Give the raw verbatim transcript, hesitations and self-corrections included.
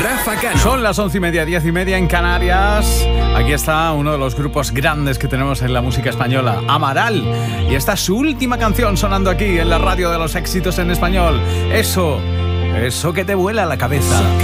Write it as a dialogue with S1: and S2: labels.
S1: Rafa Cano.
S2: Son las once y media, diez y media en Canarias. Aquí está uno de los grupos grandes que tenemos en la música española, Amaral. Y esta es su última canción sonando aquí en la radio de los éxitos en español. Eso, eso que te vuela la cabeza.